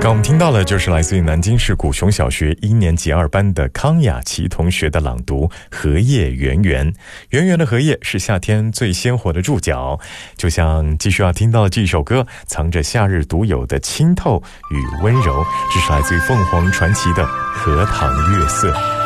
刚我们听到了就是来自于南京市古熊小学1年级2班的康雅琪同学的朗读《荷叶圆圆》。圆圆的荷叶是夏天最鲜活的注脚，就像继续要听到的这首歌，藏着夏日独有的清透与温柔，这是来自于凤凰传奇的《荷塘月色》。